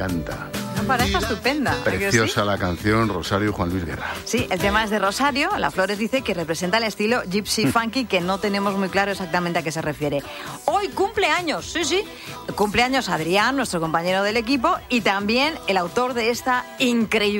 encanta. Una pareja estupenda. Preciosa la canción, Rosario y Juan Luis Guerra. Sí, el tema es de Rosario. La Flores dice que representa el estilo gypsy funky, que no tenemos muy claro exactamente a qué se refiere. Hoy cumpleaños, sí. Cumpleaños Adrián, nuestro compañero del equipo, y también el autor de esta increíble